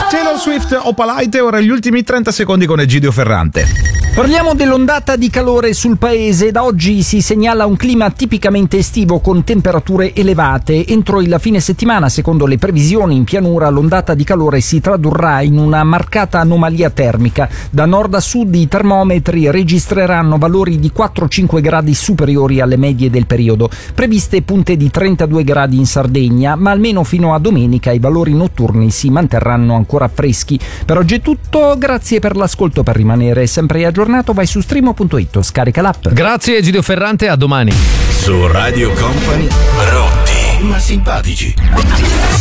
Taylor Swift, Opalite, ora gli ultimi 30 secondi con Egidio Ferrante. Parliamo dell'ondata di calore sul paese. Da oggi si segnala un clima tipicamente estivo con temperature elevate. Entro il fine settimana, secondo le previsioni, in pianura l'ondata di calore si tradurrà in una marcata anomalia termica. Da nord a sud i termometri registreranno valori di 4-5 gradi superiori alle medie del periodo. Previste punte di 32 gradi in Sardegna, ma almeno fino a domenica i valori notturni si manterranno ancora freschi. Per oggi è tutto, grazie per l'ascolto. Per rimanere sempre aggiornato vai su streamo.it, scarica l'app. Grazie Egidio Ferrante, a domani. Su Radio Company, pronti ma simpatici.